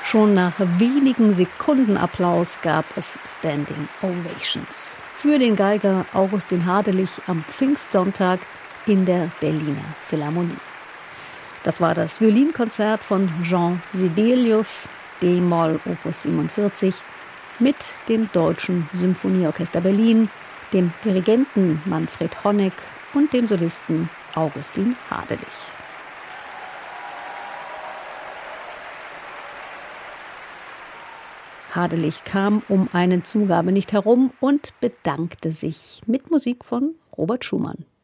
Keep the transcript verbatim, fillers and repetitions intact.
Schon nach wenigen Sekunden Applaus gab es Standing Ovations für den Geiger Augustin Hadelich am Pfingstsonntag in der Berliner Philharmonie. Das war das Violinkonzert von Jean Sibelius, D-Moll Opus siebenundvierzig, mit dem Deutschen Symphonieorchester Berlin, dem Dirigenten Manfred Honeck und dem Solisten Augustin Hadelich. Hadelich kam um eine Zugabe nicht herum und bedankte sich mit Musik von Robert Schumann.